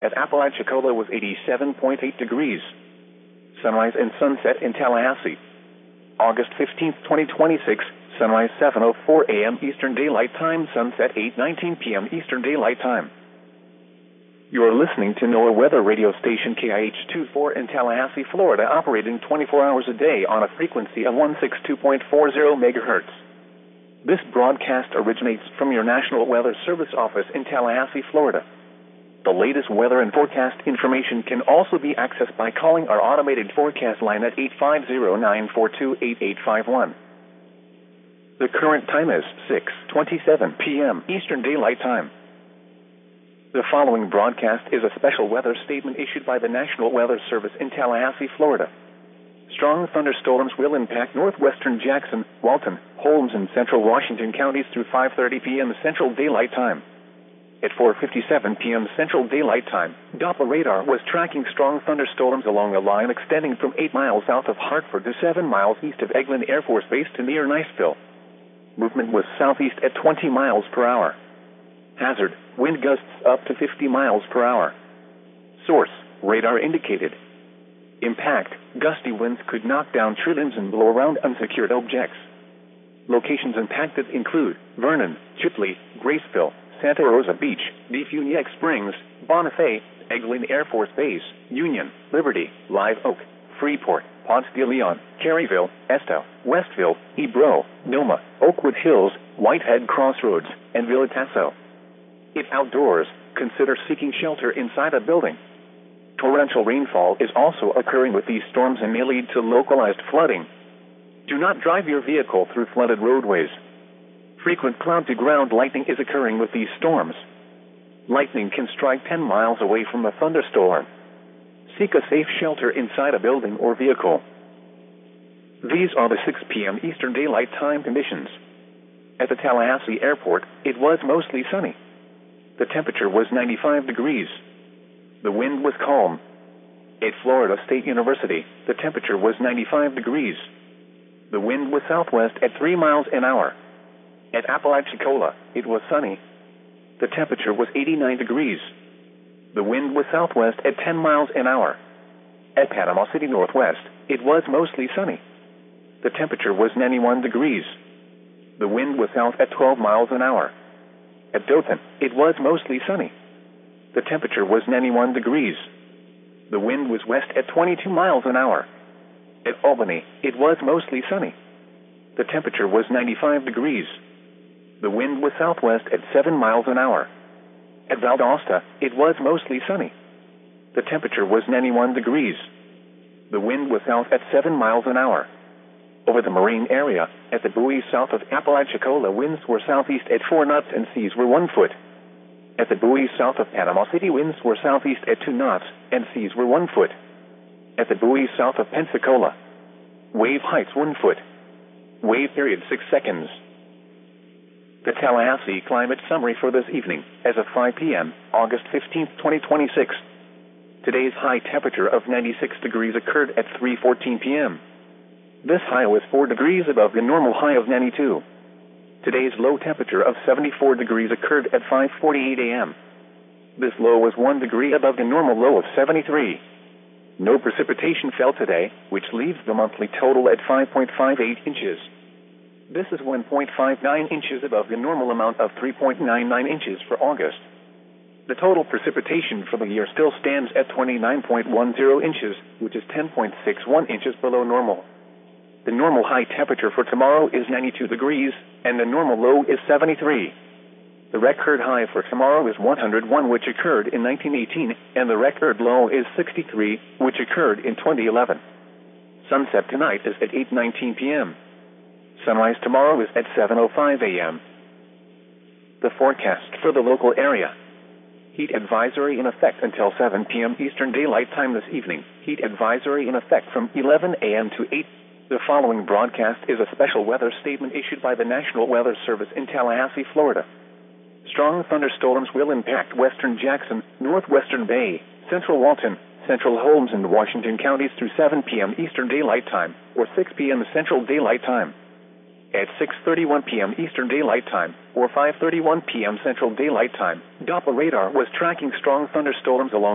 At Apalachicola was 87.8 degrees. Sunrise and sunset in Tallahassee. August 15, 2026, sunrise 7:04 a.m. Eastern Daylight Time, sunset 8:19 p.m. Eastern Daylight Time. You are listening to NOAA weather radio station KIH-24 in Tallahassee, Florida, operating 24 hours a day on a frequency of 162.40 MHz. This broadcast originates from your National Weather Service office in Tallahassee, Florida. The latest weather and forecast information can also be accessed by calling our automated forecast line at 850-942-8851. The current time is 6:27 p.m. Eastern Daylight Time. The following broadcast is a special weather statement issued by the National Weather Service in Tallahassee, Florida. Strong thunderstorms will impact northwestern Jackson, Walton, Holmes, and central Washington counties through 5:30 p.m. Central Daylight Time. At 4:57 p.m. Central Daylight Time, Doppler radar was tracking strong thunderstorms along a line extending from 8 miles south of Hartford to 7 miles east of Eglin Air Force Base to near Niceville. Movement was southeast at 20 miles per hour. Hazard, wind gusts up to 50 miles per hour. Source, radar indicated. Impact, gusty winds could knock down trillions and blow around unsecured objects. Locations impacted include Vernon, Chipley, Graceville, Santa Rosa Beach, Defuniak Springs, Bonifay, Eglin Air Force Base, Union, Liberty, Live Oak, Freeport, Ponce de Leon, Caryville, Estill, Westville, Ebro, Noma, Oakwood Hills, Whitehead Crossroads, and Villatasso. If outdoors, consider seeking shelter inside a building. Torrential rainfall is also occurring with these storms and may lead to localized flooding. Do not drive your vehicle through flooded roadways. Frequent cloud-to-ground lightning is occurring with these storms. Lightning can strike 10 miles away from a thunderstorm. Seek a safe shelter inside a building or vehicle. These are the 6 p.m. Eastern Daylight Time conditions. At the Tallahassee Airport, it was mostly sunny. The temperature was 95 degrees. The wind was calm. At Florida State University, the temperature was 95 degrees. The wind was southwest at 3 miles an hour. At Apalachicola, it was sunny. The temperature was 89 degrees. The wind was southwest at 10 miles an hour. At Panama City Northwest, it was mostly sunny. The temperature was 91 degrees. The wind was south at 12 miles an hour. At Dothan, it was mostly sunny. The temperature was 91 degrees. The wind was west at 22 miles an hour. At Albany, it was mostly sunny. The temperature was 95 degrees. The wind was southwest at 7 miles an hour. At Valdosta, it was mostly sunny. The temperature was 91 degrees. The wind was south at 7 miles an hour. Over the marine area, at the buoys south of Apalachicola, winds were southeast at 4 knots and seas were 1 foot. At the buoys south of Panama City, winds were southeast at 2 knots and seas were 1 foot. At the buoys south of Pensacola, wave heights 1 foot. Wave period 6 seconds. The Tallahassee climate summary for this evening, as of 5 p.m., August 15, 2026. Today's high temperature of 96 degrees occurred at 3:14 p.m. This high was 4 degrees above the normal high of 92. Today's low temperature of 74 degrees occurred at 5:48 a.m. This low was 1 degree above the normal low of 73. No precipitation fell today, which leaves the monthly total at 5.58 inches. This is 1.59 inches above the normal amount of 3.99 inches for August. The total precipitation for the year still stands at 29.10 inches, which is 10.61 inches below normal. The normal high temperature for tomorrow is 92 degrees, and the normal low is 73. The record high for tomorrow is 101, which occurred in 1918, and the record low is 63, which occurred in 2011. Sunset tonight is at 8:19 p.m. Sunrise tomorrow is at 7:05 a.m. The forecast for the local area. Heat advisory in effect until 7 p.m. Eastern Daylight Time this evening. Heat advisory in effect from 11 a.m. to 8. The following broadcast is a special weather statement issued by the National Weather Service in Tallahassee, Florida. Strong thunderstorms will impact western Jackson, northwestern Bay, central Walton, central Holmes, and Washington counties through 7 p.m. Eastern Daylight Time, or 6 p.m. Central Daylight Time. At 6:31 p.m. Eastern Daylight Time, or 5:31 p.m. Central Daylight Time, Doppler radar was tracking strong thunderstorms along